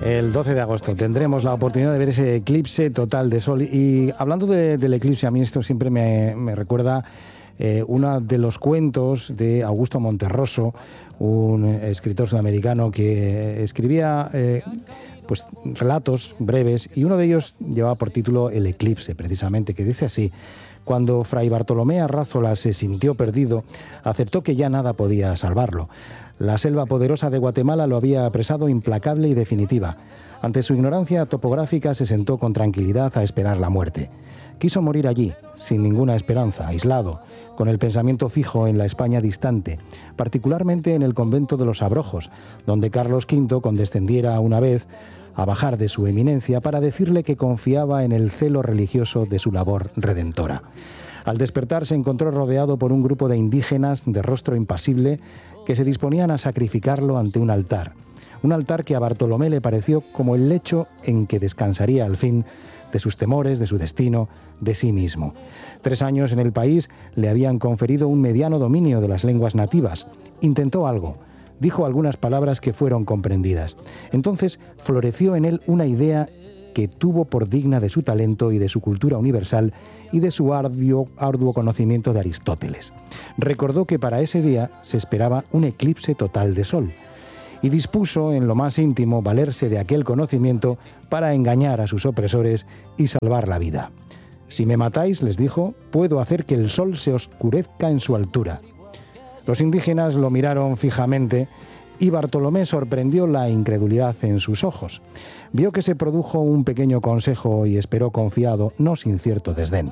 El 12 de agosto tendremos la oportunidad de ver ese eclipse total de sol. Y hablando del eclipse, a mí esto siempre me recuerda uno de los cuentos de Augusto Monterroso, un escritor sudamericano que escribía pues relatos breves, y uno de ellos llevaba por título El eclipse, precisamente, que dice así: cuando Fray Bartolomé Arrázola se sintió perdido, aceptó que ya nada podía salvarlo. La selva poderosa de Guatemala lo había apresado implacable y definitiva. Ante su ignorancia topográfica se sentó con tranquilidad a esperar la muerte. Quiso morir allí, sin ninguna esperanza, aislado, con el pensamiento fijo en la España distante, particularmente en el convento de los Abrojos, donde Carlos V condescendiera una vez a bajar de su eminencia para decirle que confiaba en el celo religioso de su labor redentora. Al despertar se encontró rodeado por un grupo de indígenas de rostro impasible que se disponían a sacrificarlo ante un altar que a Bartolomé le pareció como el lecho en que descansaría al fin de sus temores, de su destino, de sí mismo. 3 años en el país le habían conferido un mediano dominio de las lenguas nativas. Intentó algo, dijo algunas palabras que fueron comprendidas. Entonces floreció en él una idea que tuvo por digna de su talento y de su cultura universal y de su arduo conocimiento de Aristóteles. Recordó que para ese día se esperaba un eclipse total de sol y dispuso en lo más íntimo valerse de aquel conocimiento para engañar a sus opresores y salvar la vida. Si me matáis, les dijo, puedo hacer que el sol se oscurezca en su altura. Los indígenas lo miraron fijamente y Bartolomé sorprendió la incredulidad en sus ojos. Vio que se produjo un pequeño consejo y esperó confiado, no sin cierto desdén.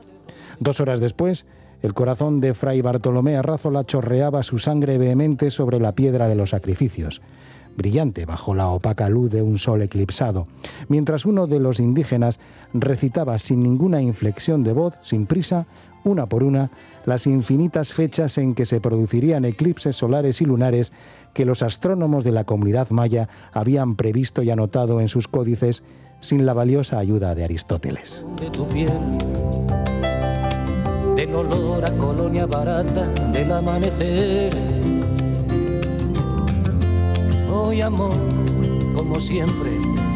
2 horas después, el corazón de Fray Bartolomé Arrázola chorreaba su sangre vehemente sobre la piedra de los sacrificios, brillante bajo la opaca luz de un sol eclipsado, mientras uno de los indígenas recitaba sin ninguna inflexión de voz, sin prisa, una por una, las infinitas fechas en que se producirían eclipses solares y lunares que los astrónomos de la comunidad maya habían previsto y anotado en sus códices sin la valiosa ayuda de Aristóteles. De tu piel, del olor a colonia barata del amanecer. Hoy amor, como siempre,